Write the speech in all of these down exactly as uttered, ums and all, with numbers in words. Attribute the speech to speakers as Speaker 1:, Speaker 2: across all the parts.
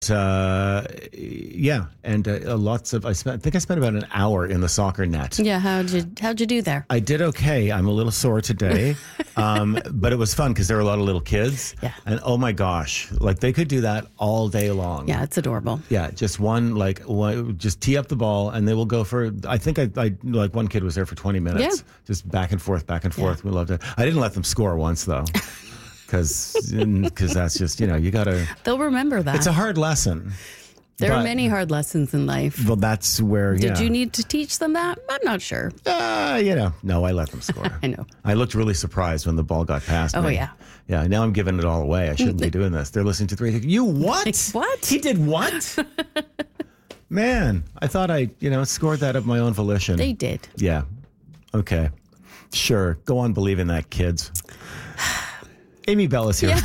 Speaker 1: Uh, yeah, and uh, lots of I spent. I think I spent about an hour in the soccer net.
Speaker 2: Yeah, how'd you how'd you do there?
Speaker 1: I did okay. I'm a little sore today, um, but it was fun because there were a lot of little kids.
Speaker 2: Yeah.
Speaker 1: And oh my gosh, like they could do that all day long.
Speaker 2: Yeah, it's adorable.
Speaker 1: Yeah, just one like one, just tee up the ball and they will go for. I think I, I like one kid was there for twenty minutes,
Speaker 2: Yeah.
Speaker 1: just back and forth, back and forth.
Speaker 2: Yeah.
Speaker 1: We loved it. I didn't let them score once though. Because because that's just, you know, you got to.
Speaker 2: They'll remember that.
Speaker 1: It's a hard lesson.
Speaker 2: There
Speaker 1: but,
Speaker 2: are many hard lessons in life.
Speaker 1: Well, that's where,
Speaker 2: Did
Speaker 1: yeah.
Speaker 2: you need to teach them that? I'm not sure.
Speaker 1: Uh, you know, no, I let them score.
Speaker 2: I know.
Speaker 1: I looked really surprised when the ball got past
Speaker 2: Oh,
Speaker 1: me.
Speaker 2: yeah.
Speaker 1: Yeah, now I'm giving it all away. I shouldn't be doing this. They're listening to three. You what?
Speaker 2: Like, what?
Speaker 1: He did what? Man, I thought I, you know, scored that of my own volition.
Speaker 2: They did.
Speaker 1: Yeah. Okay. Sure. Go on believing that, kids. Amy Bell is here.
Speaker 2: Yeah.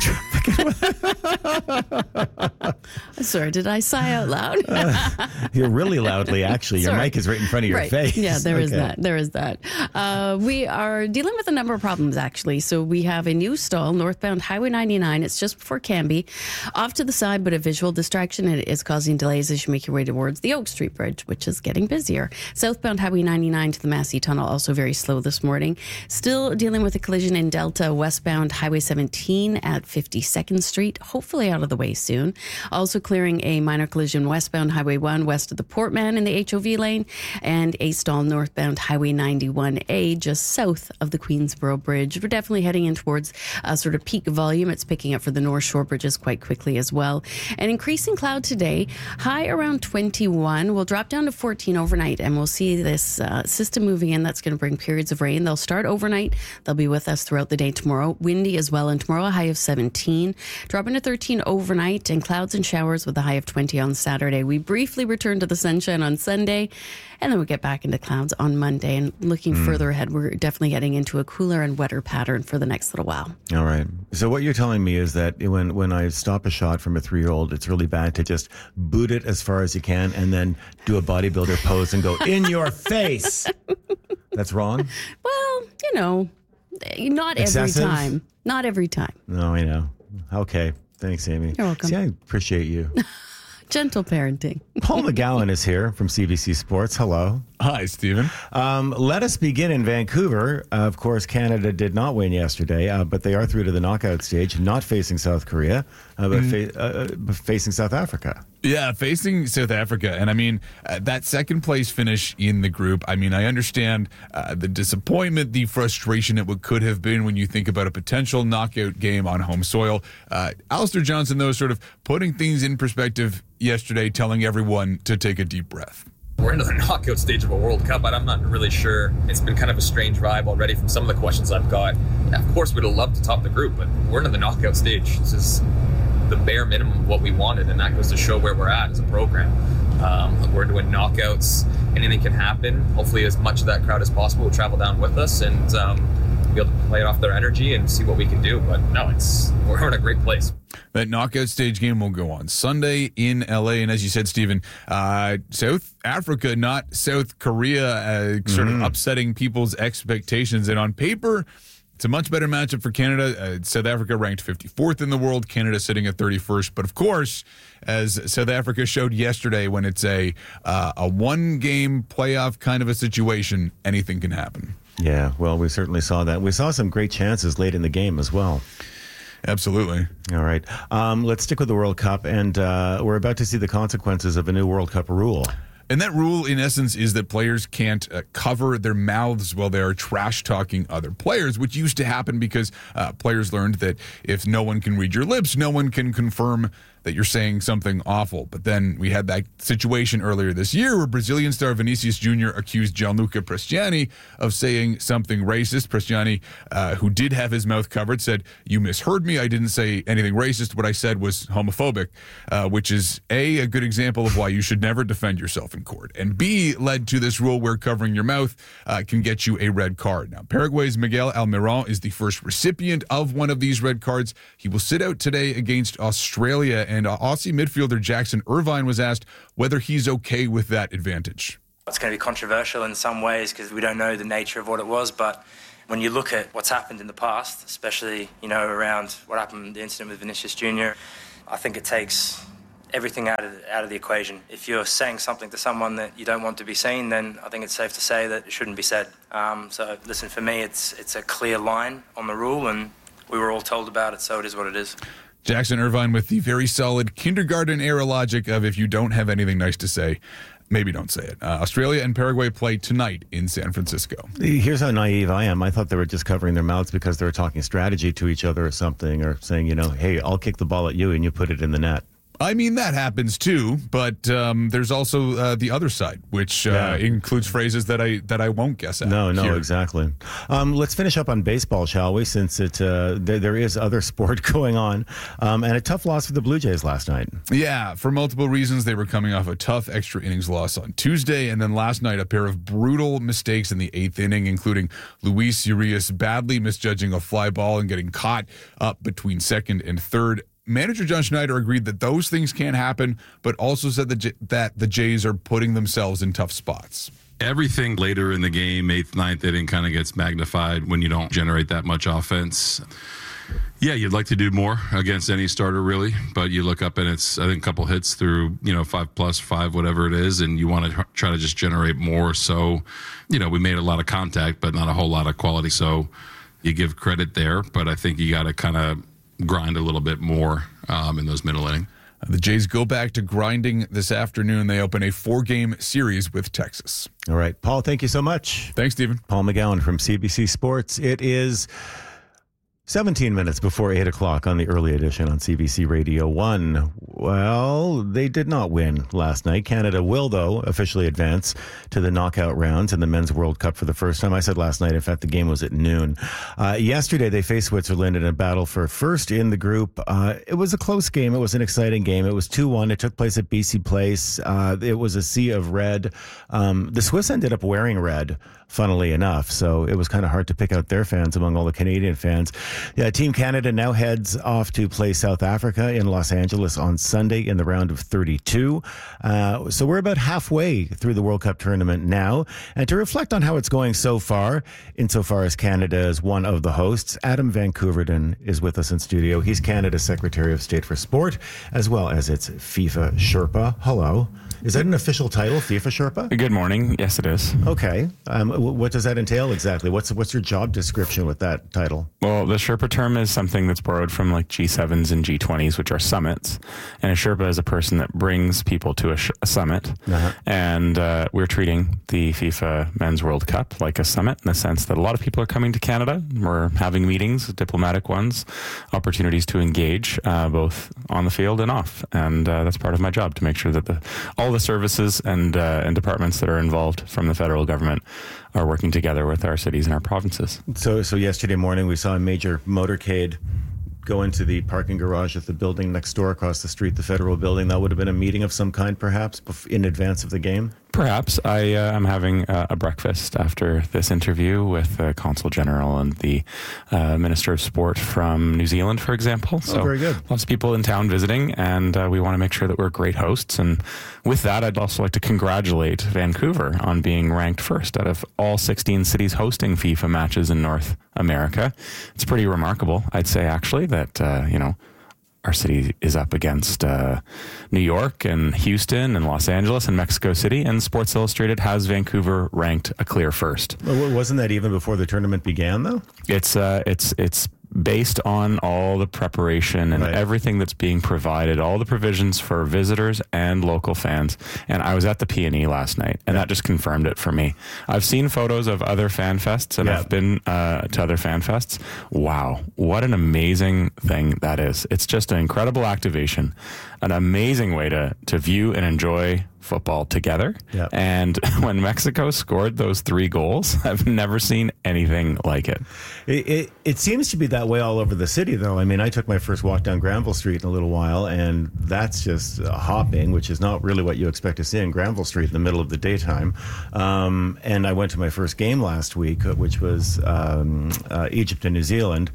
Speaker 2: Sorry, did I sigh out loud?
Speaker 1: uh, you're really loudly, actually. Your
Speaker 2: Sorry.
Speaker 1: mic is right in front of your
Speaker 2: right.
Speaker 1: face.
Speaker 2: Yeah, there
Speaker 1: okay.
Speaker 2: is that. There is that. Uh, we are dealing with a number of problems, actually. So we have a new stall, northbound Highway ninety-nine. It's just before Canby. Off to the side, but a visual distraction. It is causing delays as you make your way towards the Oak Street Bridge, which is getting busier. Southbound Highway ninety-nine to the Massey Tunnel, also very slow this morning. Still dealing with a collision in Delta, westbound Highway seventeen at fifty-second Street, hopefully out of the way soon. Also clearing a minor collision westbound Highway one west of the Portman in the H O V lane, and a stall northbound Highway ninety-one A just south of the Queensboro Bridge. We're definitely heading in towards a sort of peak volume. It's picking up for the North Shore bridges quite quickly as well. An increasing cloud today, high around twenty-one. We'll drop down to fourteen overnight, and we'll see this uh, system moving in. That's going to bring periods of rain. They'll start overnight. They'll be with us throughout the day tomorrow. Windy as well, and tomorrow a high of seventeen. Dropping to thirteen overnight, and clouds and showers with a high of twenty on Saturday. We briefly return to the sunshine on Sunday, and then we get back into clouds on Monday. And looking mm. further ahead, we're definitely getting into a cooler and wetter pattern for the next little while.
Speaker 1: All right. So what you're telling me is that when, when I stop a shot from a three-year-old, it's really bad to just boot it as far as you can and then do a bodybuilder pose and go, in your face. That's wrong?
Speaker 2: Well, you know, not
Speaker 1: Excessive?
Speaker 2: every time. Not every time.
Speaker 1: No, I know. Okay. Thanks, Amy.
Speaker 2: You're welcome.
Speaker 1: See, I appreciate you.
Speaker 2: Gentle parenting.
Speaker 1: Paul McGowan is here from C B C Sports. Hello.
Speaker 3: Hi, Stephen.
Speaker 1: Um, let us begin in Vancouver. Uh, of course, Canada did not win yesterday, uh, but they are through to the knockout stage, not facing South Korea, uh, but
Speaker 3: Mm.
Speaker 1: fa- uh, uh, facing South Africa.
Speaker 3: Yeah, facing South Africa. And I mean, uh, that second place finish in the group, I mean, I understand uh, the disappointment, the frustration at what could have been when you think about a potential knockout game on home soil. Uh, Alistair Johnston, though, sort of putting things in perspective yesterday, telling everyone to take a deep breath.
Speaker 4: We're into the knockout stage of a World Cup, but I'm not really sure. It's been kind of a strange vibe already from some of the questions I've got. Yeah, of course, we'd have loved to top the group, but we're into the knockout stage. This is the bare minimum of what we wanted, and that goes to show where we're at as a program. Um, we're doing knockouts. Anything can happen. Hopefully, as much of that crowd as possible will travel down with us and um, be able to play off their energy and see what we can do. But no, it's we're in a great place.
Speaker 3: That knockout stage game will go on Sunday in L A. And as you said, Stephen, uh, South Africa, not South Korea, uh, sort
Speaker 1: Mm-hmm.
Speaker 3: of upsetting people's expectations. And on paper, it's a much better matchup for Canada. Uh, South Africa ranked fifty-fourth in the world, Canada sitting at thirty-first. But of course, as South Africa showed yesterday, when it's a uh, a one-game playoff kind of a situation, anything can happen.
Speaker 1: Yeah, well, we certainly saw that. We saw some great chances late in the game as well.
Speaker 3: Absolutely.
Speaker 1: All right. Um, let's stick with the World Cup, and uh, we're about to see the consequences of a new World Cup rule.
Speaker 3: And that rule, in essence, is that players can't uh, cover their mouths while they are trash-talking other players, which used to happen because uh, players learned that if no one can read your lips, no one can confirm that you're saying something awful. But then we had that situation earlier this year where Brazilian star Vinicius Junior accused Gianluca Prestiani of saying something racist. Prestiani, uh, who did have his mouth covered, said, "You misheard me. I didn't say anything racist. What I said was homophobic," uh, which is A, a good example of why you should never defend yourself in court, and B, led to this rule where covering your mouth uh, can get you a red card. Now, Paraguay's Miguel Almiron is the first recipient of one of these red cards. He will sit out today against Australia, and Aussie midfielder Jackson Irvine was asked whether he's okay with that advantage.
Speaker 5: It's going to be controversial in some ways because we don't know the nature of what it was, but when you look at what's happened in the past, especially, you know, around what happened, the incident with Vinicius Junior, I think it takes everything out of out of the equation. If you're saying something to someone that you don't want to be seen, then I think it's safe to say that it shouldn't be said. Um, so listen, for me, it's it's a clear line on the rule, and we were all told about it, so it is what it is.
Speaker 3: Jackson Irvine with the very solid kindergarten-era logic of if you don't have anything nice to say, maybe don't say it. Uh, Australia and Paraguay play tonight in San Francisco.
Speaker 1: Here's how naive I am. I thought they were just covering their mouths because they were talking strategy to each other or something, or saying, you know, hey, I'll kick the ball at you and you put it in the net.
Speaker 3: I mean, that happens too, but um, there's also uh, the other side, which uh,
Speaker 1: Yeah.
Speaker 3: includes phrases that I that I won't guess at.
Speaker 1: No, no,
Speaker 3: here.
Speaker 1: exactly. Um, let's finish up on baseball, shall we? Since it uh, there, there is other sport going on, um, and a tough loss for the Blue Jays last night.
Speaker 3: Yeah, for multiple reasons. They were coming off a tough extra innings loss on Tuesday, and then last night a pair of brutal mistakes in the eighth inning, including Luis Urias badly misjudging a fly ball and getting caught up between second and third. Manager John Schneider agreed that those things can't happen, but also said that, J- that the Jays are putting themselves in tough spots.
Speaker 6: Everything later in the game, eighth, ninth inning, kind of gets magnified when you don't generate that much offense. Yeah, you'd like to do more against any starter, really, but you look up and it's, I think, a couple hits through, you know, five plus five, whatever it is, and you want to try to just generate more. So, you know, we made a lot of contact, but not a whole lot of quality. So you give credit there, but I think you got to kind of grind a little bit more um, in those middle innings.
Speaker 3: The Jays go back to grinding this afternoon. They open a four-game series with Texas.
Speaker 1: All right, Paul, thank you so much.
Speaker 3: Thanks, Stephen.
Speaker 1: Paul McGowan from C B C Sports. It is seventeen minutes before eight o'clock on the early edition on C B C Radio one. Well, they did not win last night. Canada will, though, officially advance to the knockout rounds in the Men's World Cup for the first time. I said last night, in fact, the game was at noon. Uh, yesterday, they faced Switzerland in a battle for first in the group. Uh, it was a close game. It was an exciting game. It was two one. It took place at B C Place. Uh, it was a sea of red. Um, the Swiss ended up wearing red, funnily enough, so it was kind of hard to pick out their fans among all the Canadian fans. Yeah, Team Canada now heads off to play South Africa in Los Angeles on Sunday in the round of thirty-two. Uh, so we're about halfway through the World Cup tournament now. And to reflect on how it's going so far, insofar as Canada is one of the hosts, Adam Van Couverden is with us in studio. He's Canada's Secretary of State for Sport, as well as its FIFA Sherpa. Hello. Is that an official title, FIFA Sherpa?
Speaker 7: Good morning. Yes, it is.
Speaker 1: Okay. Um, w- what does that entail exactly? What's what's your job description with that title?
Speaker 7: Well, the Sherpa term is something that's borrowed from like G sevens and G twenties, which are summits. And a Sherpa is a person that brings people to a, sh- a summit.
Speaker 1: Uh-huh.
Speaker 7: And uh, we're treating the FIFA Men's World Cup like a summit in the sense that a lot of people are coming to Canada. We're having meetings, diplomatic ones, opportunities to engage uh, both on the field and off. And uh, that's part of my job, to make sure that the all the services and uh, and departments that are involved from the federal government are working together with our cities and our provinces.
Speaker 1: So, so yesterday morning we saw a major motorcade go into the parking garage at the building next door across the street, the federal building. That would have been a meeting of some kind, perhaps, bef- in advance of the game?
Speaker 7: Perhaps. I uh, am having uh, a breakfast after this interview with the Consul General and the uh, Minister of Sport from New Zealand, for example. So
Speaker 1: oh, very good.
Speaker 7: Lots of people in town visiting, and uh, we want to make sure that we're great hosts. And with that, I'd also like to congratulate Vancouver on being ranked first out of all sixteen cities hosting FIFA matches in North America. It's pretty remarkable, I'd say, actually, that, uh, you know, our city is up against uh, New York and Houston and Los Angeles and Mexico City, and Sports Illustrated has Vancouver ranked a clear first.
Speaker 1: Well, wasn't that even before the tournament began, though?
Speaker 7: It's uh, it's it's based on all the preparation and
Speaker 1: right.
Speaker 7: everything that's being provided, all the provisions for visitors and local fans. And I was at the P and E last night, and yeah. that just confirmed it for me. I've seen photos of other fan fests, and yeah. I've been uh, to other fan fests. Wow, what an amazing thing that is. It's just an incredible activation, an amazing way to, to view and enjoy football together. Yep. And when Mexico scored those three goals, I've never seen anything like it.
Speaker 1: It, it. it seems to be that way all over the city, though. I mean, I took my first walk down Granville Street in a little while, and that's just uh, hopping, which is not really what you expect to see in Granville Street in the middle of the daytime. Um, and I went to my first game last week, which was um, uh, Egypt and New Zealand,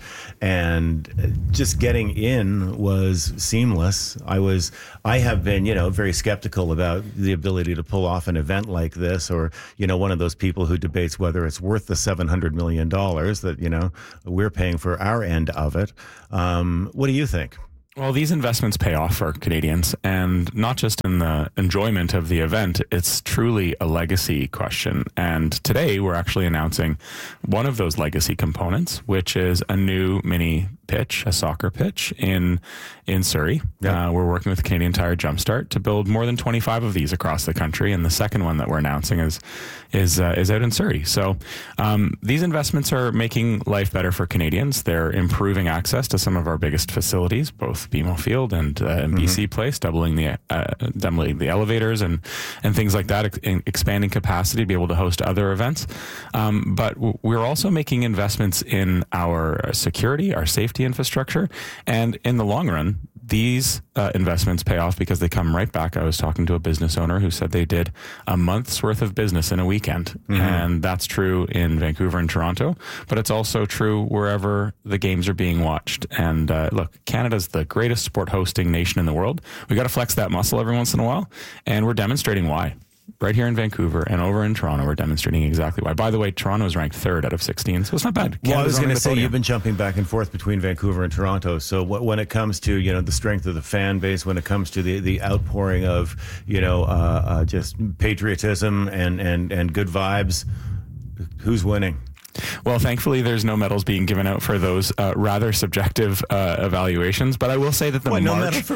Speaker 1: and just getting in was seamless. I was, I have been, you know, very skeptical about the ability to pull off an event like this, or, you know, one of those people who debates whether it's worth the seven hundred million dollars that, you know, we're paying for our end of it. Um, what do you think?
Speaker 7: Well, these investments pay off for Canadians, and not just in the enjoyment of the event. It's truly a legacy question. And today we're actually announcing one of those legacy components, which is a new mini pitch, a soccer pitch in in Surrey. Yep. Uh, we're working with Canadian Tire Jumpstart to build more than twenty-five of these across the country, and the second one that we're announcing is is uh, is out in Surrey. So um, these investments are making life better for Canadians. They're improving access to some of our biggest facilities, both B M O Field and, uh, and mm-hmm. B C Place, doubling the uh, doubling the elevators and and things like that, ex- expanding capacity to be able to host other events. Um, but w- we're also making investments in our security, our safety infrastructure, and in the long run, these uh, investments pay off because they come right back. I was talking to a business owner who said they did a month's worth of business in a weekend. Mm-hmm. And that's true in Vancouver and Toronto, but it's also true wherever the games are being watched. And uh, look, Canada's the greatest sport hosting nation in the world. We got to flex that muscle every once in a while, and we're demonstrating why. Right here in Vancouver and over in Toronto, we're demonstrating exactly why. By the way, Toronto is ranked third out of sixteen, so it's not bad.
Speaker 1: Well, Canada's I was going to say,
Speaker 7: podium.
Speaker 1: You've been jumping back and forth between Vancouver and Toronto. So wh- when it comes to, you know, the strength of the fan base, when it comes to the, the outpouring of, you know, uh, uh, just patriotism and, and, and good vibes, who's winning?
Speaker 7: Well, thankfully, there's no medals being given out for those uh, rather subjective uh, evaluations. But I will say that the
Speaker 1: what,
Speaker 7: march,
Speaker 1: no medal for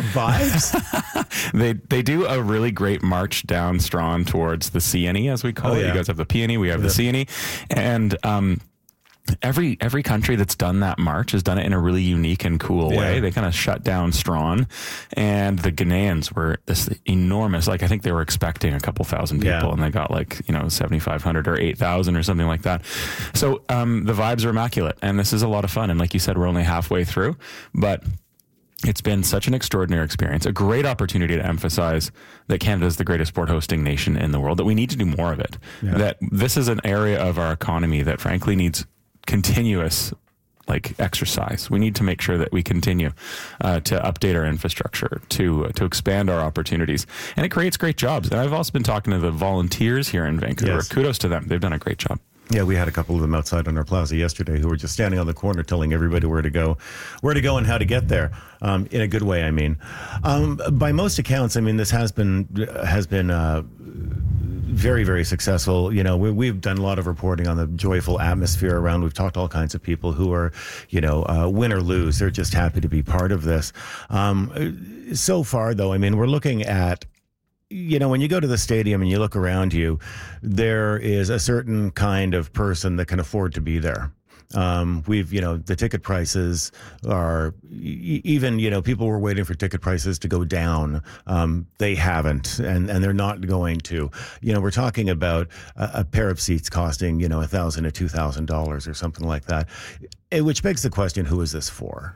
Speaker 1: vibes?
Speaker 7: they they do a really great march down Strawn towards the C N E, as we call
Speaker 1: oh,
Speaker 7: it.
Speaker 1: Yeah.
Speaker 7: You guys have the P N E, we have yeah. the C N E, and um, Every every country that's done that march has done it in a really unique and cool
Speaker 1: yeah.
Speaker 7: way. They kind of shut down Strawn, and the Ghanaians were this enormous. Like I think they were expecting a couple thousand people,
Speaker 1: yeah.
Speaker 7: and they got like you know seventy five hundred or eight thousand or something like that. So um, the vibes are immaculate, and this is a lot of fun. And like you said, we're only halfway through, but it's been such an extraordinary experience, a great opportunity to emphasize that Canada is the greatest sport hosting nation in the world, that we need to do more of it, yeah. that this is an area of our economy that frankly needs continuous like exercise. We need to make sure that we continue uh, to update our infrastructure, to uh, to expand our opportunities, and it creates great jobs. And I've also been talking to the volunteers here in Vancouver. Yes. Kudos to them; they've done a great job.
Speaker 1: Yeah, we had a couple of them outside on our plaza yesterday who were just standing on the corner telling everybody where to go, where to go and how to get there. Um, in a good way, I mean. Um, by most accounts, I mean this has been has been. Uh, very, very successful. You know, we, we've done a lot of reporting on the joyful atmosphere around. We've talked to all kinds of people who are, you know, uh, win or lose. They're just happy to be part of this. Um, so far, though, I mean, we're looking at, you know, when you go to the stadium and you look around you, there is a certain kind of person that can afford to be there. Um, we've, you know, the ticket prices are even, you know, people were waiting for ticket prices to go down. Um, they haven't, and, and they're not going to. You know, we're talking about a, a pair of seats costing, you know, a thousand to two thousand dollars or something like that, it, which begs the question, who is this for?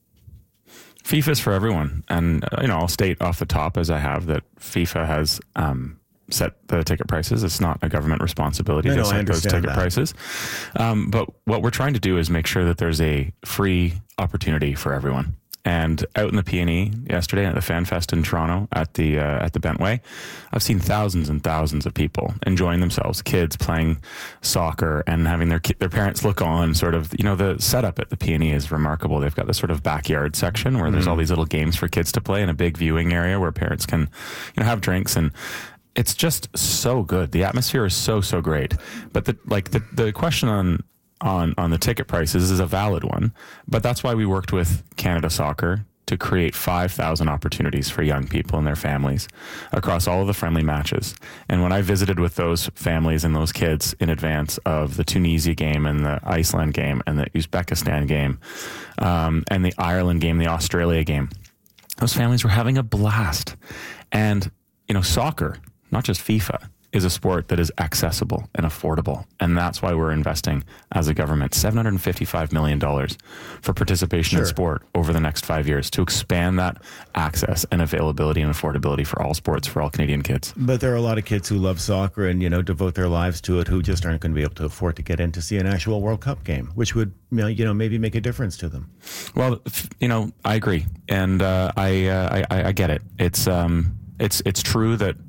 Speaker 7: FIFA's for everyone. And, uh, you know, I'll state off the top, as I have, that FIFA has, um, set the ticket prices. It's not a government responsibility
Speaker 1: no,
Speaker 7: to
Speaker 1: no,
Speaker 7: set those ticket
Speaker 1: that.
Speaker 7: prices. Um, but what we're trying to do is make sure that there's a free opportunity for everyone. And out in the P N E yesterday at the Fan Fest in Toronto at the uh, at the Bentway, I've seen thousands and thousands of people enjoying themselves, kids playing soccer and having their their parents look on. Sort of, you know, the setup at the P N E is remarkable. They've got this sort of backyard section where mm. there's all these little games for kids to play, and a big viewing area where parents can, you know, have drinks, and it's just so good. The atmosphere is so so great. But the like the the question on. on on the ticket prices is a valid one, but that's why we worked with Canada Soccer to create five thousand opportunities for young people and their families across all of the friendly matches. And when I visited with those families and those kids in advance of the Tunisia game and the Iceland game and the Uzbekistan game um, and the Ireland game, the Australia game, those families were having a blast. And, you know, soccer, not just FIFA, is a sport that is accessible and affordable. And that's why we're investing as a government seven hundred fifty-five million dollars for participation sure. in sport over the next five years to expand that access and availability and affordability for all sports, for all Canadian kids.
Speaker 1: But there are a lot of kids who love soccer and, you know, devote their lives to it who just aren't going to be able to afford to get in to see an actual World Cup game, which would, you know, maybe make a difference to them.
Speaker 7: Well, you know, I agree. And uh, I, uh, I, I get it. It's, um, it's, it's true that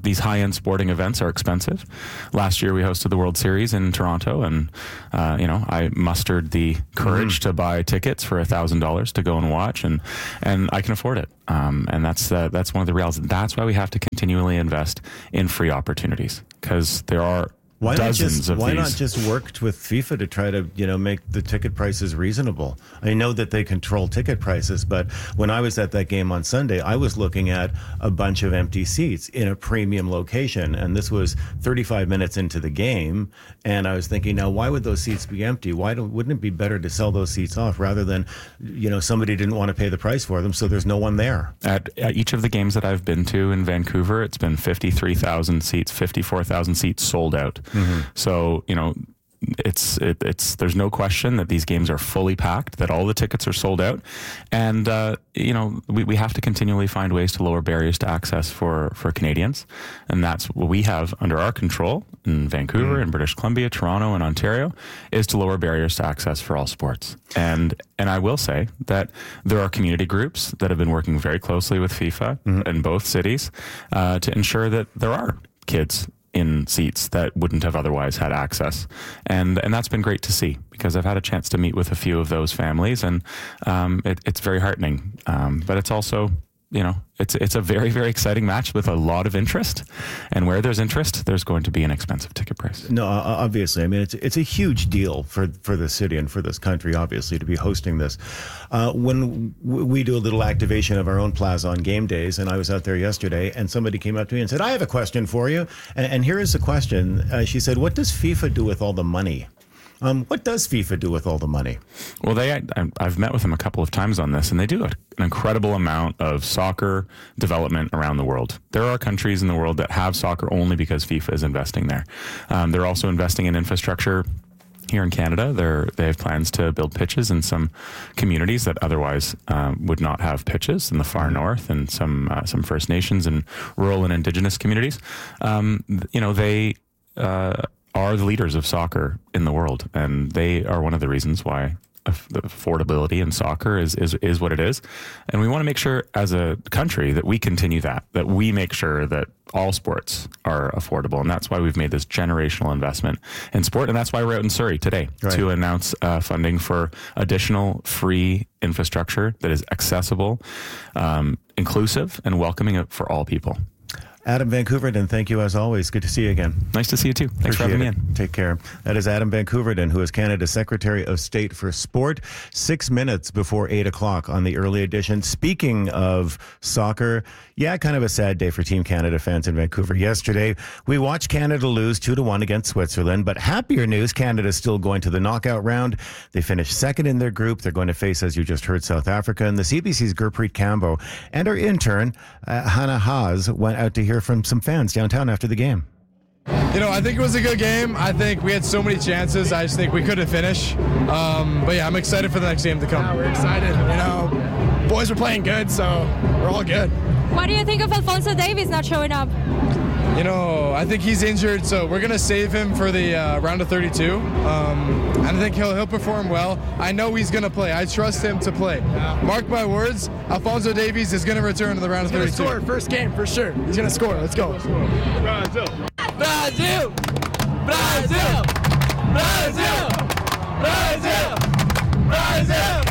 Speaker 7: these high-end sporting events are expensive. Last year we hosted the World Series in Toronto, and uh, you know I mustered the courage mm-hmm. to buy tickets for a thousand dollars to go and watch, and and I can afford it. Um, and that's uh, that's one of the realities. That's why we have to continually invest in free opportunities, because there are
Speaker 1: why
Speaker 7: dozens
Speaker 1: not just,
Speaker 7: of
Speaker 1: why
Speaker 7: these.
Speaker 1: not just work with FIFA to try to, you know, make the ticket prices reasonable? I know that they control ticket prices, but when I was at that game on Sunday, I was looking at a bunch of empty seats in a premium location, and this was thirty-five minutes into the game, and I was thinking, now why would those seats be empty? Why don't, wouldn't it be better to sell those seats off rather than, you know, somebody didn't want to pay the price for them, so there's no one there?
Speaker 7: At, at each of the games that I've been to in Vancouver, it's been fifty-three thousand seats, fifty-four thousand seats sold out. Mm-hmm. So, you know, it's it, it's there's no question that these games are fully packed, that all the tickets are sold out, and uh, you know we, we have to continually find ways to lower barriers to access for for Canadians, and that's what we have under our control in Vancouver, mm. in British Columbia, Toronto, and Ontario, is to lower barriers to access for all sports. And and I will say that there are community groups that have been working very closely with FIFA mm. in both cities uh, to ensure that there are kids in seats that wouldn't have otherwise had access. And and that's been great to see, because I've had a chance to meet with a few of those families, and um, it, it's very heartening. Um, but it's also, you know, it's it's a very, very exciting match with a lot of interest. And where there's interest, there's going to be an expensive ticket price.
Speaker 1: No, obviously. I mean, it's it's a huge deal for, for the city and for this country, obviously, to be hosting this. Uh, when we do a little activation of our own plaza on game days, and I was out there yesterday, and somebody came up to me and said, I have a question for you. And, and here is the question. Uh, she said, what does FIFA do with all the money? Um, what does FIFA do with all the money?
Speaker 7: Well, they I, I've met with them a couple of times on this, and they do an incredible amount of soccer development around the world. There are countries in the world that have soccer only because FIFA is investing there. Um, they're also investing in infrastructure. Here in Canada, they're, they have plans to build pitches in some communities that otherwise um, would not have pitches in the far north, and some uh, some First Nations and rural and Indigenous communities. Um, you know, they uh, are the leaders of soccer in the world, and they are one of the reasons why the affordability in soccer is, is, is what it is. And we want to make sure as a country that we continue that, that we make sure that all sports are affordable. And that's why we've made this generational investment in sport. And that's why we're out in Surrey today right. to announce uh, funding for additional free infrastructure that is accessible, um, inclusive, and welcoming for all people.
Speaker 1: Adam Van Koeverden, thank you as always. Good to see you again.
Speaker 7: Nice to see you too. Thanks
Speaker 1: Appreciate
Speaker 7: for having
Speaker 1: it.
Speaker 7: me in.
Speaker 1: Take care. That is Adam Van Koeverden, who is Canada's Secretary of State for Sport. Six minutes before eight o'clock on the early edition. Speaking of soccer, yeah, kind of a sad day for Team Canada fans in Vancouver. Yesterday, we watched Canada lose two to one against Switzerland, but happier news, Canada's still going to the knockout round. They finished second in their group. They're going to face, as you just heard, South Africa. And the C B C's Gurpreet Kambo and our intern, uh, Hannah Haas, went out to hear from some fans downtown after the game.
Speaker 8: You know, I think it was a good game. I think we had so many chances. I just think we couldn't finish. Um, but yeah, I'm excited for the next game to come.
Speaker 9: Yeah, we're excited. You know, boys are playing good, so we're all good.
Speaker 10: What do you think of Alphonso Davies not showing up?
Speaker 8: You know, I think he's injured, so we're going to save him for the uh, round of thirty-two. Um, and I think he'll, he'll perform well. I know he's going to play. I trust him to play. Yeah. Mark my words, Alphonso Davies is going to return to the round of thirty-two.
Speaker 9: He's going to score first game for sure. He's going to score. Let's go.
Speaker 11: Brazil! Brazil! Brazil! Brazil! Brazil! Brazil!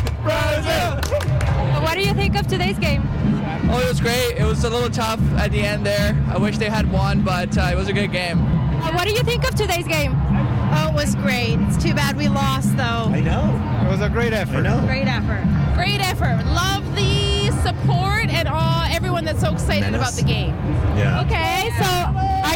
Speaker 11: Brazil!
Speaker 10: What do you think of today's game?
Speaker 12: Oh, it was great. It was a little tough at the end there. I wish they had won, but uh, it was a good game.
Speaker 10: Uh, what do you think of today's game?
Speaker 13: Oh, it was great. It's too bad we lost, though.
Speaker 1: I know.
Speaker 8: It was a great effort.
Speaker 1: I know.
Speaker 13: Great effort.
Speaker 14: Great effort. Love the support and all, everyone that's so excited
Speaker 1: Menace.
Speaker 14: about the game.
Speaker 1: Yeah.
Speaker 10: Okay, so are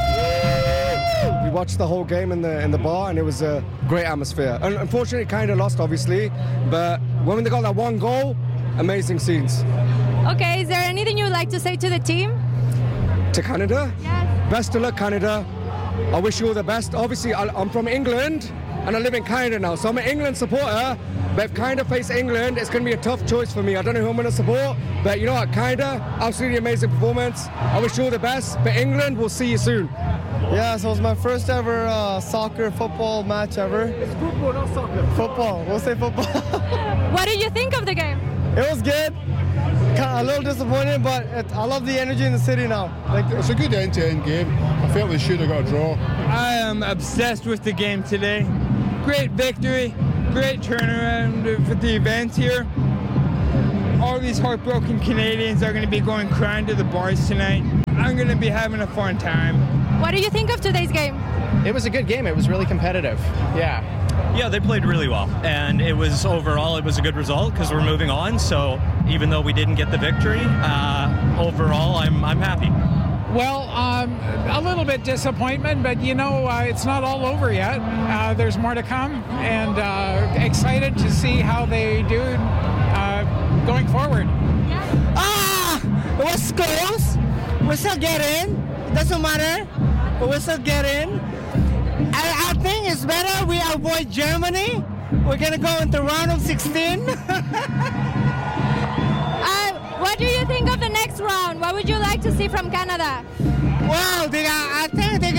Speaker 10: you...
Speaker 15: We watched the whole game in the in the bar, and it was a great atmosphere. And unfortunately, kind of lost, obviously, but when they got that one goal, amazing scenes.
Speaker 10: Okay, is there anything you would like to say to the team?
Speaker 15: To Canada?
Speaker 10: Yes.
Speaker 15: Best of luck, Canada. I wish you all the best. Obviously, I'm from England, and I live in Canada now, so I'm an England supporter. But if Canada face England, it's going to be a tough choice for me. I don't know who I'm going to support, but you know what, Canada, absolutely amazing performance. I wish you all the best, but England, we'll see you soon.
Speaker 16: Yeah, so it was my first ever uh, soccer football match ever.
Speaker 8: It's football, not soccer.
Speaker 16: Football, we'll say football.
Speaker 10: What do you think of the game?
Speaker 16: It was good. a little disappointed, but it, I love the energy in the city now.
Speaker 17: Like, it's a good end-to-end game. I felt they should have got a draw.
Speaker 18: I am obsessed with the game today. Great victory, great turnaround for the event here. All these heartbroken Canadians are going to be going crying to the bars tonight. I'm going to be having a fun time.
Speaker 10: What do you think of today's game?
Speaker 19: It was a good game. It was really competitive. Yeah.
Speaker 20: Yeah, they played really well. And it was overall, it was a good result because we're moving on. So even though we didn't get the victory, uh, overall, I'm, I'm happy.
Speaker 21: Well, um, a little bit disappointment, but you know, uh, it's not all over yet. Uh, there's more to come, and uh, excited to see how they do uh, going forward.
Speaker 22: Ah, it was close. We still get in. It doesn't matter. But we still get in. I, I think it's better we avoid Germany. We're gonna go into round of sixteen.
Speaker 10: What do you think of the next round? What would you like to see from Canada?
Speaker 22: Well, they are, I think they're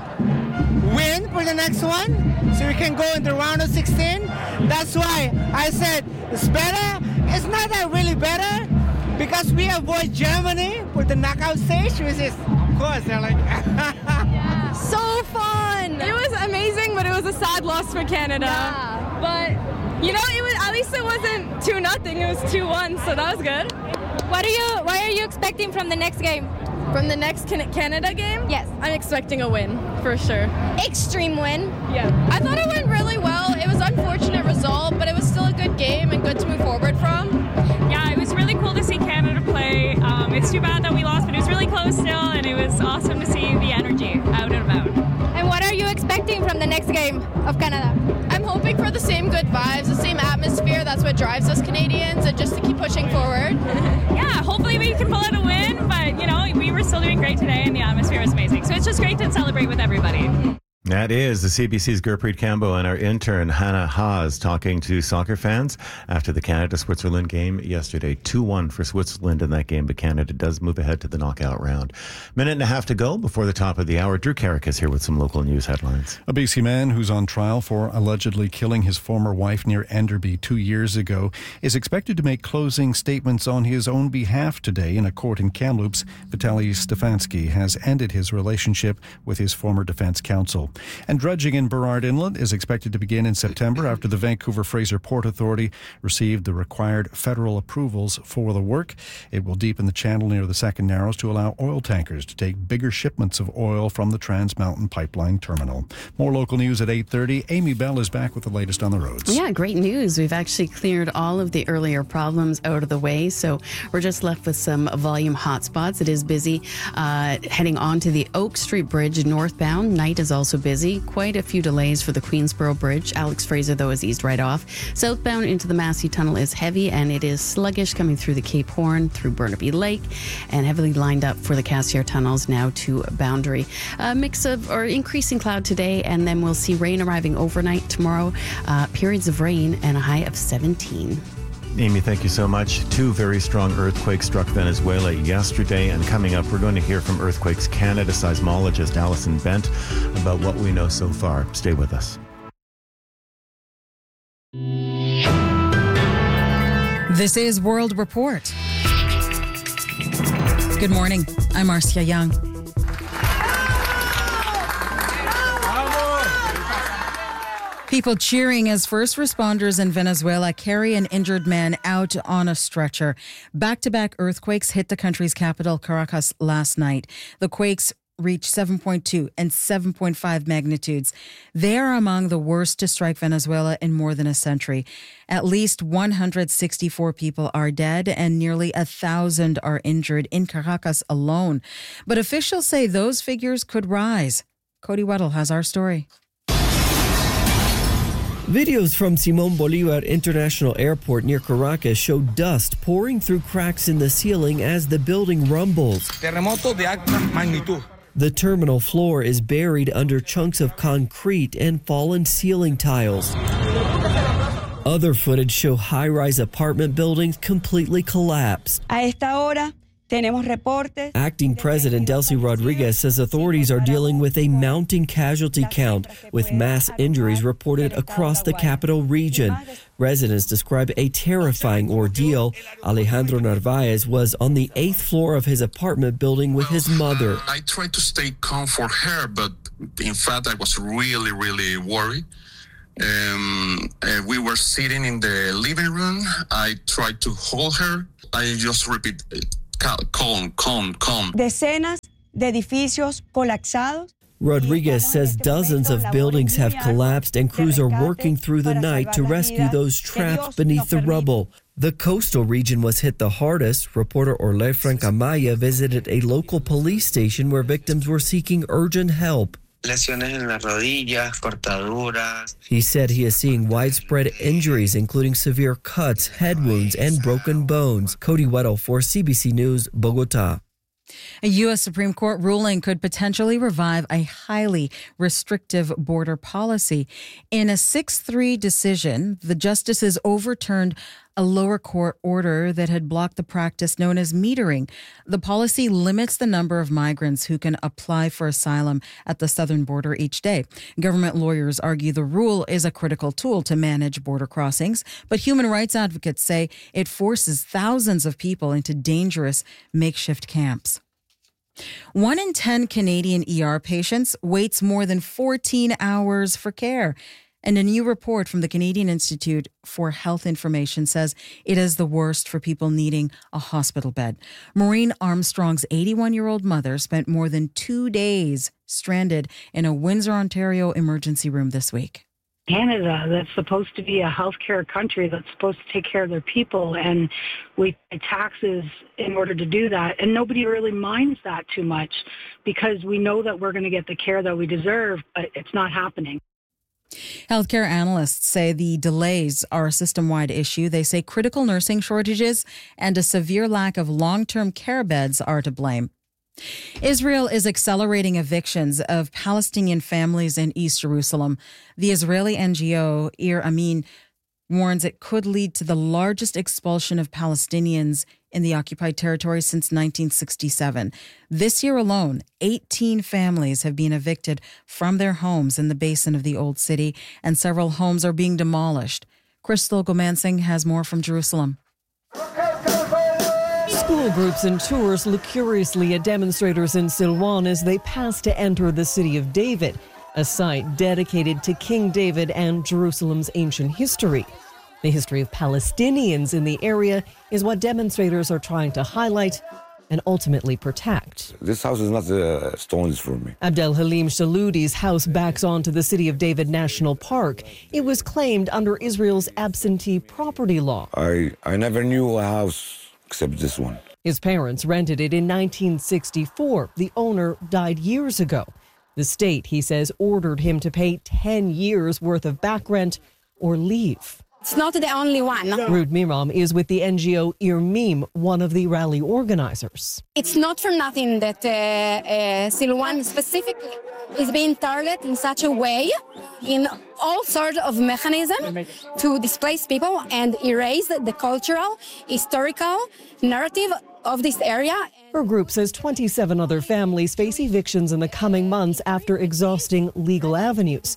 Speaker 22: gonna win for the next one, so we can go into round of sixteen. That's why I said it's better. It's not that really better because we avoid Germany for the knockout stage, which is, of course, they're like.
Speaker 14: Yeah. So fun! It was amazing, but it was a sad loss for Canada.
Speaker 10: Yeah.
Speaker 14: But you know, it was at least it wasn't two nothing. It was two one, so that was good.
Speaker 10: What are you What are you expecting from the next game?
Speaker 14: From the next Can- Canada game?
Speaker 10: Yes.
Speaker 14: I'm expecting a win, for sure.
Speaker 10: Extreme win?
Speaker 14: Yeah. I thought it went really well. It was an unfortunate result, but it was still a good game and good to move forward from.
Speaker 23: Yeah, it was really cool to see Canada play. Um, it's too bad that we lost, but it was really close still, and it was awesome to see the energy out and about.
Speaker 10: And what are you expecting from the next game of Canada?
Speaker 14: I'm hoping for the same good vibes, the same atmosphere. That's what drives us Canadians, and just to keep pushing forward.
Speaker 23: Yeah, hopefully we can pull out a win, but, you know, we were still doing great today, and the atmosphere was amazing. So it's just great to celebrate with everybody.
Speaker 1: That is the C B C's Gurpreet Cambo and our intern Hannah Haas talking to soccer fans after the Canada-Switzerland game yesterday. two one for Switzerland in that game, but Canada does move ahead to the knockout round. Minute and a half to go before the top of the hour. Drew Carrick is here with some local news headlines.
Speaker 24: A B C man who's on trial for allegedly killing his former wife near Enderby two years ago is expected to make closing statements on his own behalf today in a court in Kamloops. Vitaly Stefanski has ended his relationship with his former defense counsel. And dredging in Burrard Inlet is expected to begin in September after the Vancouver Fraser Port Authority received the required federal approvals for the work. It will deepen the channel near the Second Narrows to allow oil tankers to take bigger shipments of oil from the Trans Mountain Pipeline Terminal. More local news at eight thirty. Amy Bell is back with the latest on the roads.
Speaker 2: Yeah, great news. We've actually cleared all of the earlier problems out of the way, so we're just left with some volume hotspots. It is busy uh, heading on to the Oak Street Bridge northbound. Night is also busy. Quite a few delays for the Queensboro Bridge. Alex Fraser, though, is eased right off. Southbound into the Massey Tunnel is heavy, and it is sluggish coming through the Cape Horn, through Burnaby Lake, and heavily lined up for the Cassiar Tunnels now to Boundary. A mix of or increasing cloud today, and then we'll see rain arriving overnight tomorrow. Uh, periods of rain and a high of seventeen.
Speaker 1: Amy, thank you so much. Two very strong earthquakes struck Venezuela yesterday, and coming up, we're going to hear from Earthquakes Canada seismologist Alison Bent about what we know so far. Stay with us.
Speaker 25: This is World Report. Good morning. I'm Marcia Young. People cheering as first responders in Venezuela carry an injured man out on a stretcher. Back-to-back earthquakes hit the country's capital, Caracas, last night. The quakes reached seven point two and seven point five magnitudes. They are among the worst to strike Venezuela in more than a century. At least one hundred sixty-four people are dead and nearly one thousand are injured in Caracas alone. But officials say those figures could rise. Cody Weddle has our story.
Speaker 26: Videos from Simón Bolívar International Airport near Caracas show dust pouring through cracks in the ceiling as the building rumbles.
Speaker 27: Terremoto de alta magnitud.
Speaker 26: The terminal floor is buried under chunks of concrete and fallen ceiling tiles. Other footage show high-rise apartment buildings completely collapsed.
Speaker 28: A esta hora
Speaker 26: Acting President Delcy Rodriguez says authorities are dealing with a mounting casualty count, with mass injuries reported across the capital region. Residents describe a terrifying ordeal. Alejandro Narvaez was on the eighth floor of his apartment building with his mother.
Speaker 27: I tried to stay calm for her, but in fact, I was really, really worried. Um, uh, we were sitting in the living room. I tried to hold her. I just repeat, calm, calm, calm.
Speaker 3: Decenas de edificios colapsados.
Speaker 26: Rodriguez says dozens of buildings have collapsed and crews are working through the night to rescue those trapped beneath the rubble. The coastal region was hit the hardest. Reporter Orle Francamaya visited a local police station where victims were seeking urgent help.
Speaker 4: Lesiones en las rodillas, cortaduras.
Speaker 26: He said he is seeing widespread injuries, including severe cuts, head wounds, and broken bones. Cody Weddle for C B C News, Bogota.
Speaker 25: A U S Supreme Court ruling could potentially revive a highly restrictive border policy. In a six three decision, the justices overturned a lower court order that had blocked the practice known as metering. The policy limits the number of migrants who can apply for asylum at the southern border each day. Government lawyers argue the rule is a critical tool to manage border crossings, but human rights advocates say it forces thousands of people into dangerous makeshift camps. One in ten Canadian E R patients waits more than fourteen hours for care. And a new report from the Canadian Institute for Health Information says it is the worst for people needing a hospital bed. Maureen Armstrong's eighty-one-year-old mother spent more than two days stranded in a Windsor, Ontario emergency room this week.
Speaker 5: Canada, that's supposed to be a healthcare country that's supposed to take care of their people, and we pay taxes in order to do that. And nobody really minds that too much because we know that we're going to get the care that we deserve, but it's not happening.
Speaker 25: Healthcare analysts say the delays are a system-wide issue. They say critical nursing shortages and a severe lack of long-term care beds are to blame. Israel is accelerating evictions of Palestinian families in East Jerusalem. The Israeli N G O Ir Amin warns it could lead to the largest expulsion of Palestinians in the occupied territory since nineteen sixty-seven. This year alone, eighteen families have been evicted from their homes in the basin of the Old City, and several homes are being demolished. Crystal Gomansing has more from Jerusalem.
Speaker 6: School groups and tours look curiously at demonstrators in Silwan as they pass to enter the city of David, a site dedicated to King David and Jerusalem's ancient history. The history of Palestinians in the area is what demonstrators are trying to highlight and ultimately protect.
Speaker 7: This house is not uh, stones for me.
Speaker 6: Abdel Halim Shaloudi's house backs onto the City of David National Park. It was claimed under Israel's absentee property law.
Speaker 7: I, I never knew a house except this one.
Speaker 6: His parents rented it in nineteen sixty-four. The owner died years ago. The state, he says, ordered him to pay ten years worth of back rent or leave.
Speaker 9: It's not the only one.
Speaker 6: Ruud Miram is with the N G O Ir Mim, one of the rally organizers.
Speaker 9: It's not for nothing that uh, uh, Silwan specifically is being targeted in such a way in all sorts of mechanisms to displace people and erase the cultural, historical narrative of this area.
Speaker 6: Her group says twenty-seven other families face evictions in the coming months after exhausting legal avenues.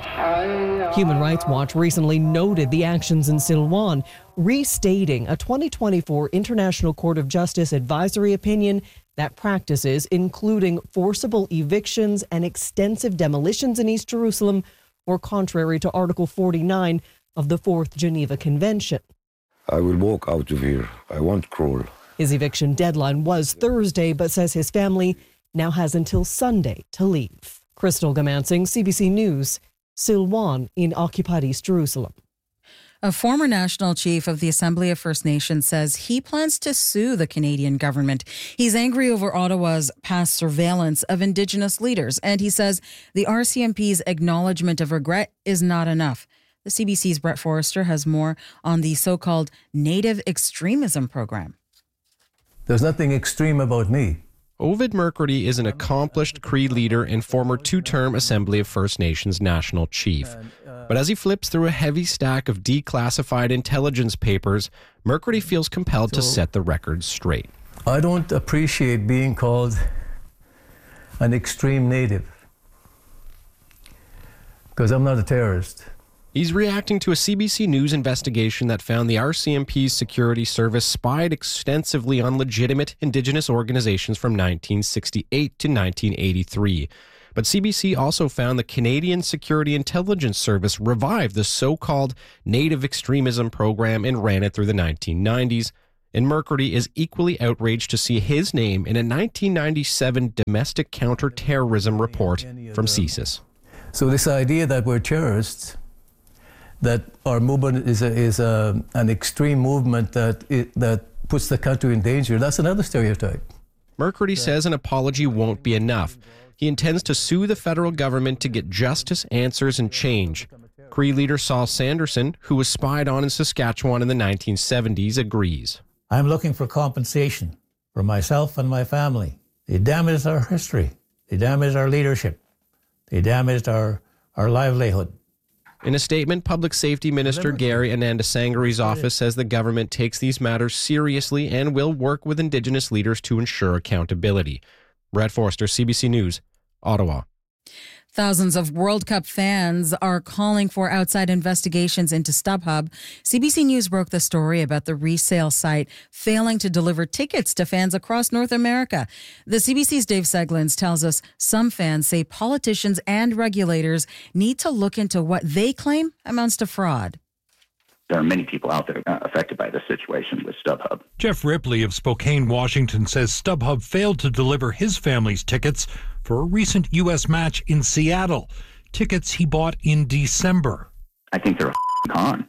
Speaker 6: Human Rights Watch recently noted the actions in Silwan, restating a twenty twenty-four International Court of Justice advisory opinion that practices, including forcible evictions and extensive demolitions in East Jerusalem, were contrary to Article forty-nine of the Fourth Geneva Convention.
Speaker 7: I will walk out of here. I won't crawl.
Speaker 6: His eviction deadline was Thursday, but says his family now has until Sunday to leave. Crystal Gomansing, C B C News, Silwan in occupied East Jerusalem.
Speaker 25: A former national chief of the Assembly of First Nations says he plans to sue the Canadian government. He's angry over Ottawa's past surveillance of Indigenous leaders, and he says the R C M P's acknowledgement of regret is not enough. The C B C's Brett Forrester has more on the so-called Native Extremism program.
Speaker 11: There's nothing extreme about me.
Speaker 28: Ovid McCurdy is an accomplished Cree leader and former two-term Assembly of First Nations national chief. But as he flips through a heavy stack of declassified intelligence papers, McCurdy feels compelled to set the record straight.
Speaker 11: I don't appreciate being called an extreme native because I'm not a terrorist.
Speaker 28: He's reacting to a C B C News investigation that found the R C M P's security service spied extensively on legitimate Indigenous organizations from nineteen sixty-eight to nineteen eighty-three. But C B C also found the Canadian Security Intelligence Service revived the so-called Native Extremism program and ran it through the nineteen nineties. And McCurdy is equally outraged to see his name in a nineteen ninety-seven domestic counter-terrorism report from C S I S.
Speaker 11: So this idea that we're terrorists, that our movement is a, is a, an extreme movement that it, that puts the country in danger, that's another stereotype.
Speaker 28: McCurdy says an apology won't be enough. He intends to sue the federal government to get justice, answers, and change. Cree leader Saul Sanderson, who was spied on in Saskatchewan in the nineteen seventies, agrees.
Speaker 8: I'm looking for compensation for myself and my family. They damaged our history. They damaged our leadership. They damaged our, our livelihood.
Speaker 28: In a statement, Public Safety Minister Gary Anandasangari's office says the government takes these matters seriously and will work with Indigenous leaders to ensure accountability. Brett Forster, C B C News, Ottawa.
Speaker 25: Thousands of World Cup fans are calling for outside investigations into StubHub. C B C News broke the story about the resale site failing to deliver tickets to fans across North America. The C B C's Dave Seglins tells us some fans say politicians and regulators need to look into what they claim amounts to fraud.
Speaker 12: There are many people out there uh, affected by this situation with StubHub.
Speaker 13: Jeff Ripley of Spokane, Washington, says StubHub failed to deliver his family's tickets for a recent U S match in Seattle. Tickets he bought in December.
Speaker 12: I think they're a con.